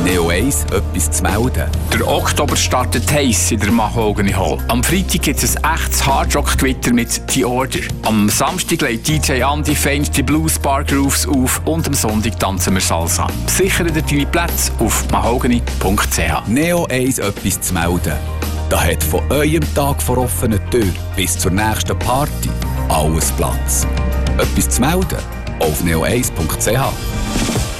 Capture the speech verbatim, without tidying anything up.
Neo eins etwas zu melden. Der Oktober startet heiß in der Mahogany Hall. Am Freitag gibt es ein echtes Hardrock-Gewitter mit The Order. Am Samstag legt D J Andy feinste Blues Bar Grooves auf und am Sonntag tanzen wir Salsa. Sichere dir deine Plätze auf mahogany punkt c h. Neo eins etwas zu melden. Da hat von eurem Tag vor offener Tür bis zur nächsten Party alles Platz. Etwas zu melden auf neo eins punkt c h.